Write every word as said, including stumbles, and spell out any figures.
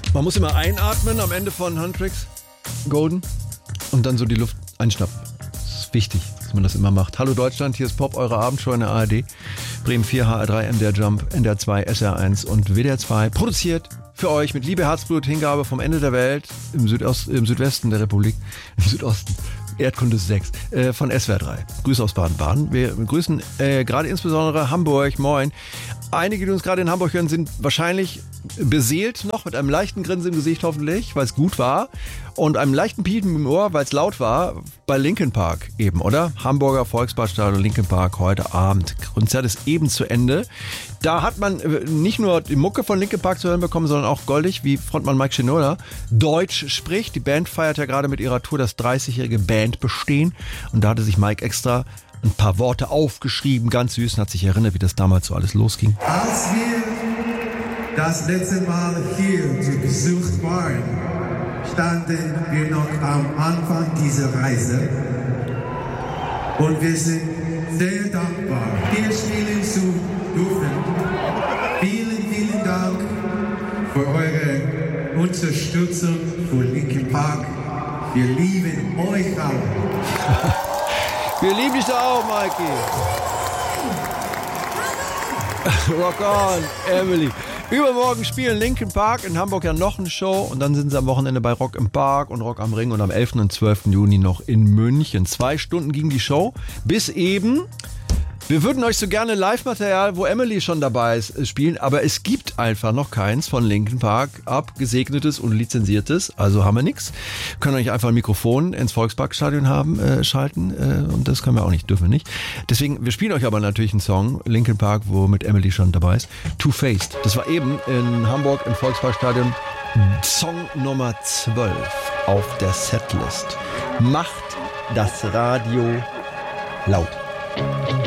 Man muss immer einatmen am Ende von Huntrix Golden und dann so die Luft einschnappen. Das ist wichtig, dass man das immer macht. Hallo Deutschland, hier ist Pop, eure Abendshow in der A R D. Bremen vier, H R drei, M D R Jump, N D R zwei, S R eins und W D R zwei. Produziert für euch mit Liebe, Herzblut, Hingabe vom Ende der Welt im, Südost, im Südwesten der Republik, im Südosten. Erdkunde sechs äh, von S W R drei. Grüße aus Baden-Baden. Wir grüßen äh, gerade insbesondere Hamburg. Moin. Einige, die uns gerade in Hamburg hören, sind wahrscheinlich beseelt noch mit einem leichten Grinsen im Gesicht hoffentlich, weil es gut war und einem leichten Piepen im Ohr, weil es laut war, bei Linkin Park eben, oder? Hamburger Volksparkstadion, Linkin Park heute Abend. Konzert ist eben zu Ende. Da hat man nicht nur die Mucke von Linkin Park zu hören bekommen, sondern auch goldig, wie Frontmann Mike Shinoda Deutsch spricht. Die Band feiert ja gerade mit ihrer Tour das dreißigjährige Bandbestehen und da hatte sich Mike extra ein paar Worte aufgeschrieben, ganz süß, und hat sich erinnert, wie das damals so alles losging. Als wir das letzte Mal hier zu Besuch waren, standen wir noch am Anfang dieser Reise und wir sind sehr dankbar, hier spielen zu dürfen. Vielen, vielen Dank für eure Unterstützung für Linkin Park. Wir lieben euch alle. Wir lieben dich auch, Mikey. Rock on, Emily. Übermorgen spielen Linkin Park in Hamburg ja noch eine Show und dann sind sie am Wochenende bei Rock im Park und Rock am Ring und am elften und zwölften Juni noch in München. Zwei Stunden ging die Show, bis eben. Wir würden euch so gerne Live-Material, wo Emily schon dabei ist, spielen, aber es gibt einfach noch keins von Linkin Park, abgesegnetes und lizenziertes, also haben wir nichts. Können euch einfach ein Mikrofon ins Volksparkstadion haben, äh, schalten äh, und das können wir auch nicht, dürfen wir nicht. Deswegen, wir spielen euch aber natürlich einen Song, Linkin Park, wo mit Emily schon dabei ist, Two-Faced. Das war eben in Hamburg im Volksparkstadion Song Nummer zwölf auf der Setlist. Macht das Radio laut.